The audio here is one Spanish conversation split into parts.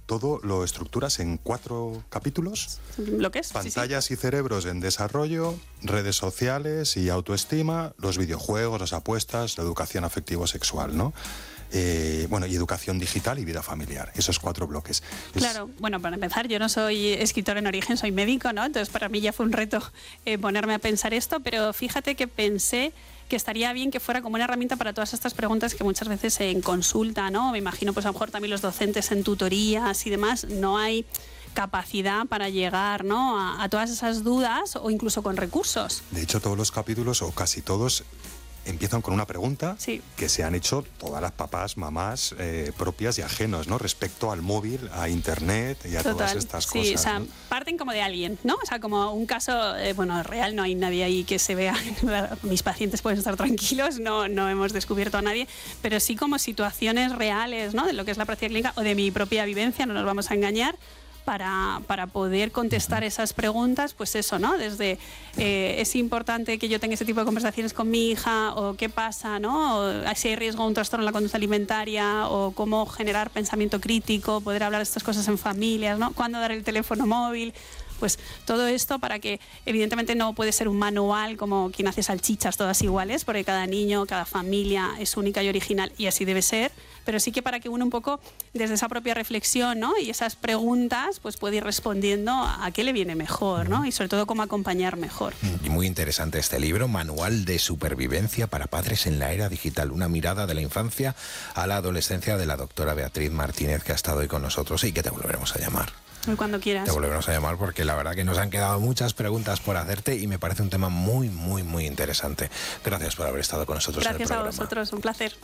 todo lo estructuras en 4 capítulos. ¿Lo que es? Pantallas y cerebros en desarrollo, redes sociales y autoestima, los videojuegos, las apuestas, la educación afectivo-sexual, ¿no? Y educación digital y vida familiar, esos 4 bloques. Claro, bueno, para empezar, yo no soy escritor en origen, soy médico, ¿no? Entonces para mí ya fue un reto ponerme a pensar esto, pero fíjate que pensé que estaría bien que fuera como una herramienta para todas estas preguntas que muchas veces en consulta, ¿no? Me imagino, pues a lo mejor también los docentes en tutorías y demás, no hay capacidad para llegar, ¿no? a todas esas dudas o incluso con recursos. De hecho, todos los capítulos, o casi todos, empiezan con una pregunta que se han hecho todas las papás, mamás propias y ajenos, ¿no? Respecto al móvil, a internet y a todas estas cosas. Sí, o sea, ¿no? parten como de alguien, ¿no? O sea, como un caso, real, no hay nadie ahí que se vea. Mis pacientes pueden estar tranquilos, no hemos descubierto a nadie, pero sí como situaciones reales, ¿no? De lo que es la práctica clínica o de mi propia vivencia, no nos vamos a engañar. Para poder contestar esas preguntas, pues eso, ¿no? Desde es importante que yo tenga ese tipo de conversaciones con mi hija, o qué pasa, ¿no? O si hay riesgo de un trastorno en la conducta alimentaria, o cómo generar pensamiento crítico, poder hablar de estas cosas en familias, ¿no? Cuándo dar el teléfono móvil. Pues todo esto para que, evidentemente no puede ser un manual como quien hace salchichas todas iguales, porque cada niño, cada familia es única y original y así debe ser, pero sí que para que uno un poco desde esa propia reflexión, ¿no? Y esas preguntas pues puede ir respondiendo a qué le viene mejor, ¿no? Y sobre todo cómo acompañar mejor. Y muy interesante este libro, Manual de Supervivencia para Padres en la Era Digital, una mirada de la infancia a la adolescencia, de la doctora Beatriz Martínez, que ha estado hoy con nosotros y que te volveremos a llamar. Cuando quieras. Te volveremos a llamar porque la verdad que nos han quedado muchas preguntas por hacerte y me parece un tema muy, muy, muy interesante. Gracias por haber estado con nosotros. Gracias en el programa. a vosotros, un placer.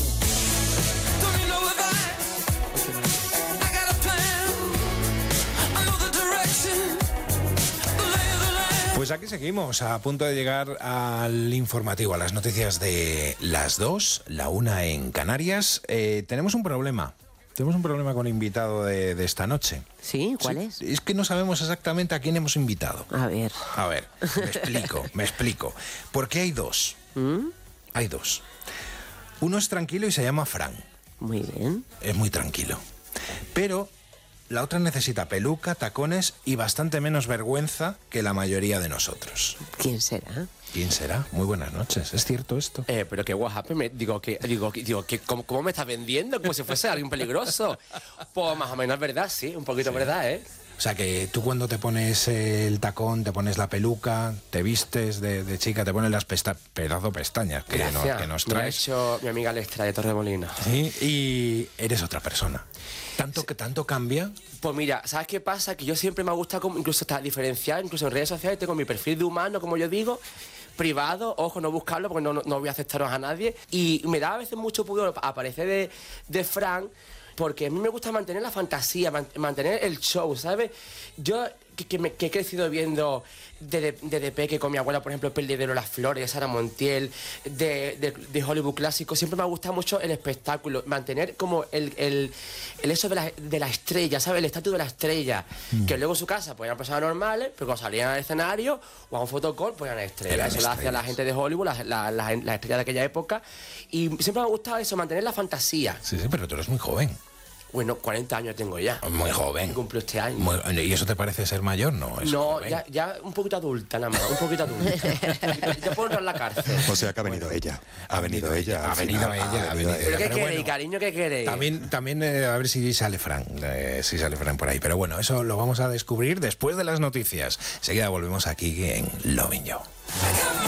Pues aquí seguimos, a punto de llegar al informativo, a las noticias de las 2, la 1 en Canarias. Tenemos un problema. Tenemos un problema con el invitado de esta noche. ¿Sí? ¿Cuál es? Es que no sabemos exactamente a quién hemos invitado. A ver, me explico. Porque hay 2. Hay 2. Uno es tranquilo y se llama Fran. Muy bien. Es muy tranquilo. Pero la otra necesita peluca, tacones y bastante menos vergüenza que la mayoría de nosotros. ¿Quién será? ¿Quién será? Muy buenas noches. ¿Es cierto esto? Pero qué guapo, ¿cómo me estás vendiendo? Como si fuese alguien peligroso. Pues más o menos es verdad, sí, un poquito verdad, ¿eh? O sea que tú cuando te pones el tacón, te pones la peluca, te vistes de chica, te pones las pedazo pestañas que nos traes. Me ha hecho mi amiga Lestra de Torremolinos. Sí, y eres otra persona. ¿Tanto cambia? Pues mira, ¿sabes qué pasa? Que yo siempre me ha gustado incluso hasta diferenciar, incluso en redes sociales tengo mi perfil de humano, como yo digo, privado, ojo, no buscarlo porque no voy a aceptaros a nadie. Y me da a veces mucho pudor aparecer de Fran, porque a mí me gusta mantener la fantasía, mantener el show, ¿sabes? Yo que he crecido viendo de peque con mi abuela, por ejemplo, El Perdedero, Las Flores, Sara Montiel, de Hollywood clásico, siempre me ha gustado mucho el espectáculo, mantener como el eso de la estrella, ¿sabes? El estatus de la estrella, que luego en su casa pues eran personas normales, pero cuando salían al escenario o a un fotocall pues eran estrellas. Eso lo hacía la gente de Hollywood, la estrella de aquella época, y siempre me ha gustado eso, mantener la fantasía. Sí, pero tú eres muy joven. Bueno, 40 años tengo ya. Muy joven. Cumplo este año. ¿Y eso te parece ser mayor? No, ya un poquito adulta nada más, un poquito adulta. Ya puedo entrar en la cárcel. O sea que ha venido ella. Ha venido ella. ¿Pero qué queréis, cariño? ¿Qué queréis? También a ver si sale Fran. Si sale Fran por ahí. Pero bueno, eso lo vamos a descubrir después de las noticias. Enseguida volvemos aquí en Lovin' You.